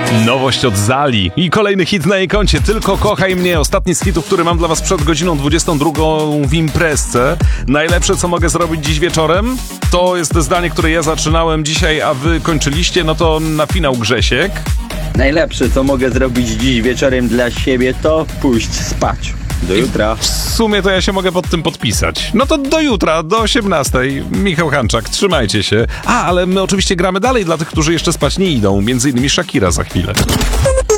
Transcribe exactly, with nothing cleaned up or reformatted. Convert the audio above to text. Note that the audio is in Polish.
Nowość od Zali i kolejny hit na jej koncie. Tylko kochaj mnie. Ostatni z hitów, który mam dla was przed godziną dwudziestą drugą w imprezce. Najlepsze, co mogę zrobić dziś wieczorem, to jest zdanie, które ja zaczynałem dzisiaj, a wy kończyliście. No to na finał Grzesiek. Najlepsze, co mogę zrobić dziś wieczorem dla siebie, to pójść spać. Do jutra. W sumie to ja się mogę pod tym podpisać. No to do jutra, do osiemnastej. Michał Hanczak, trzymajcie się. A, ale my oczywiście gramy dalej dla tych, którzy jeszcze spać nie idą. Między innymi Shakira za chwilę.